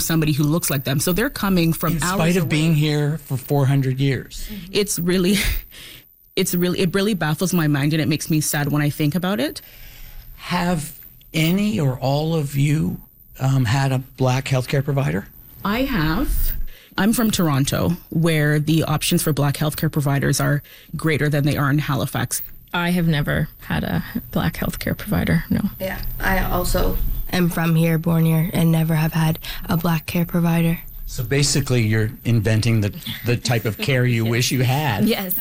somebody who looks like them. So they're coming from In hours spite of away. being here for 400 years. It really baffles my mind, and it makes me sad when I think about it. Have any or all of you had a Black healthcare provider? I have. I'm from Toronto, where the options for Black healthcare providers are greater than they are in Halifax. I have never had a Black healthcare provider, no. Yeah, I also am from here, born here, and never have had a Black care provider. So basically, you're inventing the type of care you wish you had. Yes.